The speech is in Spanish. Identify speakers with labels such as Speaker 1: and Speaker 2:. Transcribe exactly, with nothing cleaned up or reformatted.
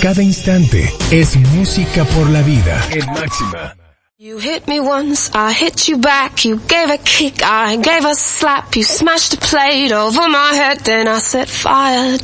Speaker 1: Cada instante es música por la vida en Máxima.
Speaker 2: You hit me once, I hit you back, you gave a kick, I gave a slap, you smashed a plate over my head, then I set fire